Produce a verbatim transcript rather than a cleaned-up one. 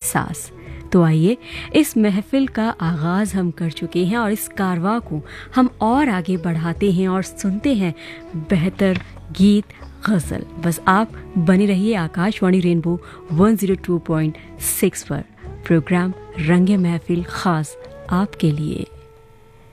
एहसास। तो आइए, इस महफिल का आगाज़ हम कर चुके हैं और इस कारवां को हम और आगे बढ़ाते हैं और सुनते हैं बेहतर गीत गज़ल। बस आप बने रहिए Akashvani rainbow one zero two point six पर। प्रोग्राम रंगे महफिल खास आपके लिए।